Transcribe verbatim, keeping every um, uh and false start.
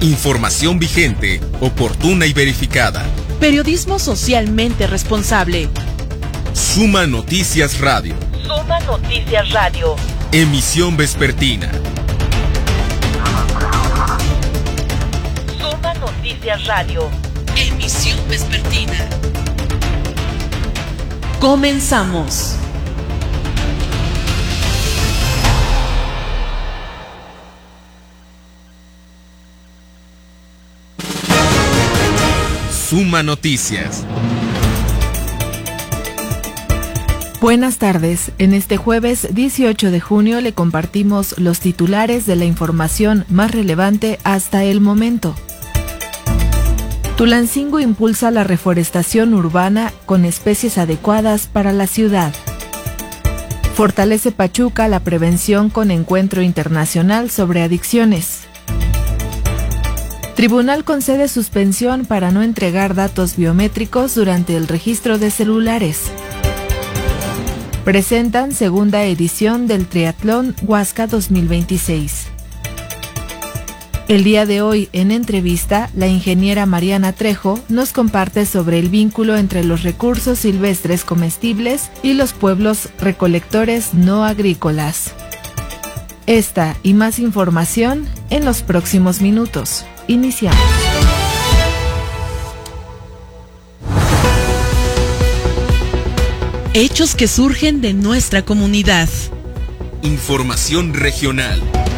Información vigente, oportuna y verificada. Periodismo socialmente responsable. Suma Noticias Radio. Suma Noticias Radio. Emisión vespertina. Suma Noticias Radio. Emisión vespertina. Comenzamos. Suma Noticias. Buenas tardes. En este jueves dieciocho de junio le compartimos los titulares de la información más relevante hasta el momento. Tulancingo impulsa la reforestación urbana con especies adecuadas para la ciudad. Fortalece Pachuca la prevención con encuentro internacional sobre adicciones. Tribunal concede suspensión para no entregar datos biométricos durante el registro de celulares. Presentan segunda edición del Triatlón Huasca dos mil veintiséis. El día de hoy, en entrevista, la ingeniera Mariana Trejo nos comparte sobre el vínculo entre los recursos silvestres comestibles y los pueblos recolectores no agrícolas. Esta y más información en los próximos minutos. Iniciamos. Hechos que surgen de nuestra comunidad. Información regional.